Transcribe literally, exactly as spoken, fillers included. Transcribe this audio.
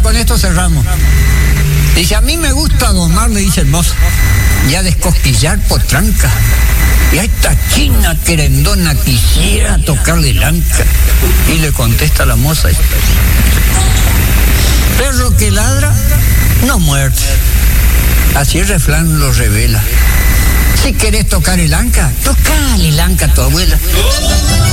con esto cerramos. Dice, a mí me gusta domar, le dice el mozo, ya descosquillar potranca. Y a esta china querendona quisiera tocarle el anca. Y le contesta la moza, perro que ladra, no muerde. Así el refrán lo revela. Si querés tocar el anca, tocale el anca a tu abuela.